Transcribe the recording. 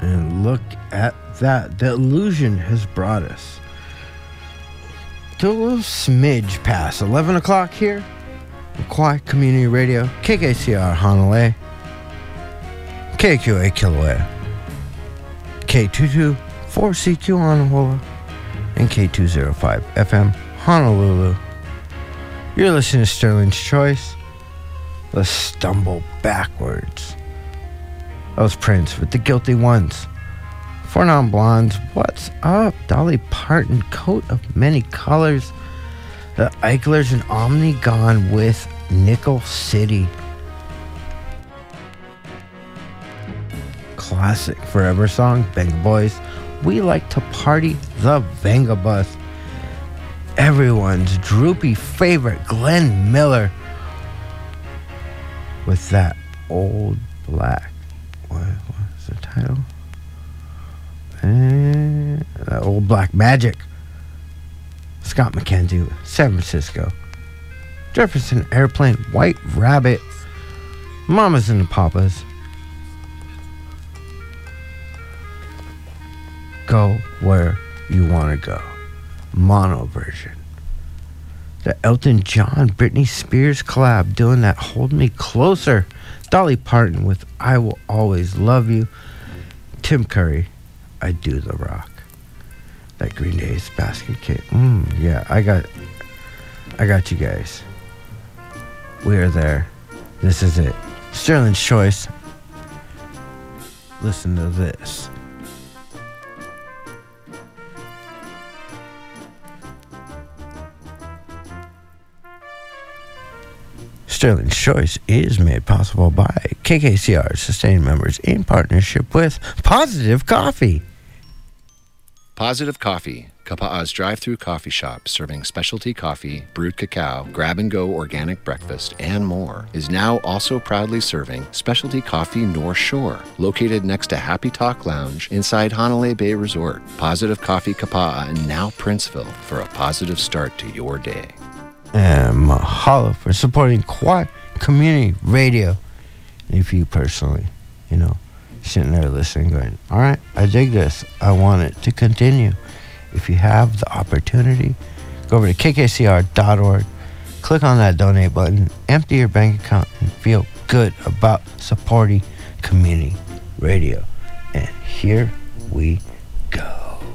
And look at that. The illusion has brought us to a little smidge past 11 o'clock here on Quiet Community Radio, KKCR Honolulu, KQA Kilauea, K224CQ Honolulu, and K205 FM Honolulu. You're listening to Sterling's Choice. Let's stumble backwards. That was Prince with The Guilty Ones. For Non-Blondes, What's Up? Dolly Parton, Coat of Many Colors. The Eichlers and Omni Gone with Nickel City. Classic Forever song, Venga Boys. We Like to Party, The Venga Bus. Everyone's droopy favorite, Glenn Miller, with that Old Black. What was the title? Old Black Magic. Scott McKenzie, San Francisco. Jefferson Airplane, White Rabbit. Mamas and the Papas. Go Where You Want to Go. Mono version. The Elton John, Britney Spears collab, doing that Hold Me Closer. Dolly Parton with I Will Always Love You. Tim Curry, I Do the Rock. That Green Day's Basket Case. Yeah, I got you guys. We are there. This is it. Sterling's Choice. Listen to this. Sterling's Choice is made possible by KKCR Sustained members in partnership with Positive Coffee. Positive Coffee, Kapa'a's drive-through coffee shop serving specialty coffee, brewed cacao, grab-and-go organic breakfast, and more, is now also proudly serving specialty coffee North Shore, located next to Happy Talk Lounge inside Honolulu Bay Resort. Positive Coffee Kapa'a and now Princeville for a positive start to your day. And mahalo for supporting Quiet Community Radio. And if you personally, sitting there listening going, all right, I dig this. I want it to continue. If you have the opportunity, go over to kkcr.org, click on that donate button, empty your bank account, and feel good about supporting community radio. And here we go.